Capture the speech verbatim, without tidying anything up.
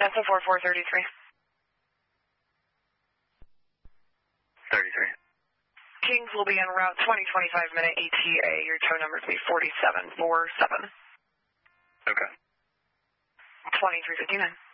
That's a four four thirty-three. thirty-three. Kings will be en route twenty twenty-five minute E T A. Your tow number will be forty-seven forty-seven. Okay. twenty-three fifty-nine.